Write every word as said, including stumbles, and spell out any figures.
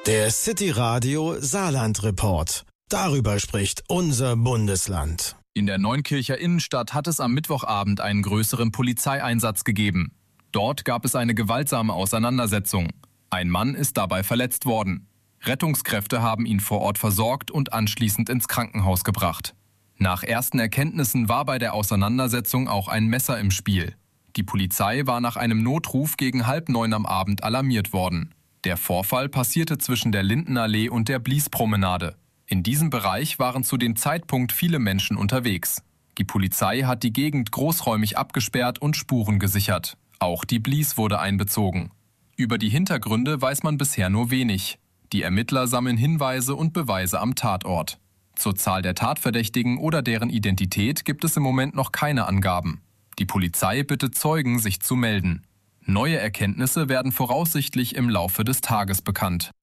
Der City Radio Saarland Report. Darüber spricht unser Bundesland. In der Neunkircher Innenstadt hat es am Mittwochabend einen größeren Polizeieinsatz gegeben. Dort gab es eine gewaltsame Auseinandersetzung. Ein Mann ist dabei verletzt worden. Rettungskräfte haben ihn vor Ort versorgt und anschließend ins Krankenhaus gebracht. Nach ersten Erkenntnissen war bei der Auseinandersetzung auch ein Messer im Spiel. Die Polizei war nach einem Notruf gegen halb neun am Abend alarmiert worden. Der Vorfall passierte zwischen der Lindenallee und der Bliespromenade. In diesem Bereich waren zu dem Zeitpunkt viele Menschen unterwegs. Die Polizei hat die Gegend großräumig abgesperrt und Spuren gesichert. Auch die Blies wurde einbezogen. Über die Hintergründe weiß man bisher nur wenig. Die Ermittler sammeln Hinweise und Beweise am Tatort. Zur Zahl der Tatverdächtigen oder deren Identität gibt es im Moment noch keine Angaben. Die Polizei bittet Zeugen, sich zu melden. Neue Erkenntnisse werden voraussichtlich im Laufe des Tages bekannt.